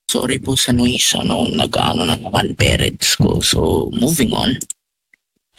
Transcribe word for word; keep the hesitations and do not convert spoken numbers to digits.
Sorry po sa noise ano, nag-aano na naman parents ko. So, moving on.